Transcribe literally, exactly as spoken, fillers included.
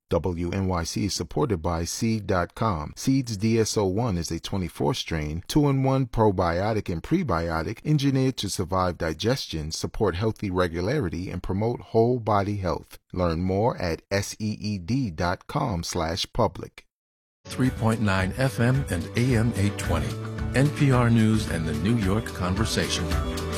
W N Y C is supported by Seed dot com. Seed's D S O one is a twenty-four strain, two in one probiotic and prebiotic engineered to survive digestion, support healthy regularity, and promote whole body health. Learn more at seed dot com slash public. three point nine F M and A M eight twenty. N P R News and the New York Conversation.